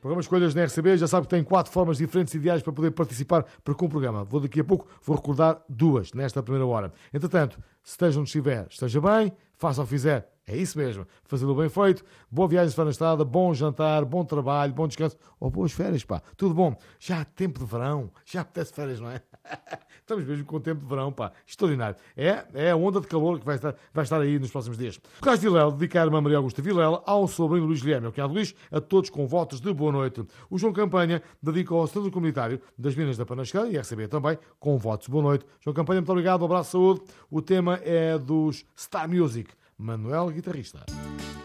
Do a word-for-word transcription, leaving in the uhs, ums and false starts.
Programa Escolhas na R C B, já sabe que tem quatro formas diferentes e ideais para poder participar para com o programa. Vou daqui a pouco, vou recordar duas nesta primeira hora. Entretanto, se esteja onde estiver, esteja bem, faça o que fizer, é isso mesmo, fazê-lo bem feito, boa viagem se for na estrada, bom jantar, bom trabalho, bom descanso, ou boas férias, pá, tudo bom. Já há tempo de verão, já apetece férias, não é? Estamos mesmo com o tempo de verão, pá, extraordinário. É, é a onda de calor que vai estar, vai estar aí nos próximos dias. O Cais de Vilela, dedicar-me a Maria Augusta Vilela, ao sobrinho Luís Guilherme, ao cunhado Luís, a todos com votos de boa noite. O João Campanha dedica ao Centro Comunitário das Minas da Panasqueira e R C B também, com votos de boa noite. João Campanha, muito obrigado, um abraço, saúde. O tema é dos Star Music. Manuel, guitarrista.